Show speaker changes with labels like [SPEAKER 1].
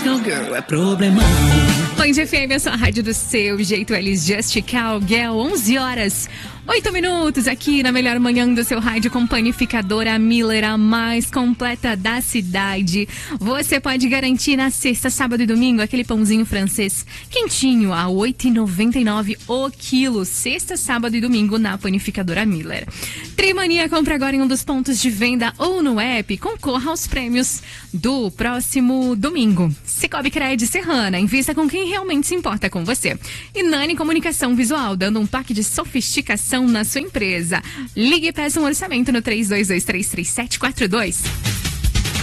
[SPEAKER 1] Cowgirl é problemão.
[SPEAKER 2] Band FM, a sua rádio do seu jeito, eles Just Cowgirl, 11 horas, 8 minutos aqui na melhor manhã do seu rádio com panificadora Miller, a mais completa da cidade. Você pode garantir na sexta, sábado e domingo aquele pãozinho francês quentinho a R$ 8,99 o quilo. Sexta, sábado e domingo na panificadora Miller. Trimania, compra agora em um dos pontos de venda ou no app. Concorra aos prêmios do próximo domingo. Cicobi Cred Serrana, invista com quem realmente se importa com você. E Nani Comunicação Visual, dando um toque de sofisticação na sua empresa. Ligue e peça um orçamento no 32233742.